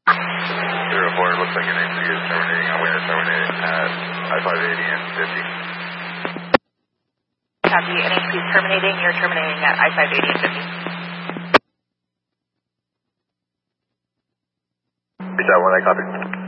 04, looks like an entry is terminating. I'm going to terminate at I-580 and 50. Copy, NHP is terminating. You're terminating at I-580 and 50. Is that one I copy?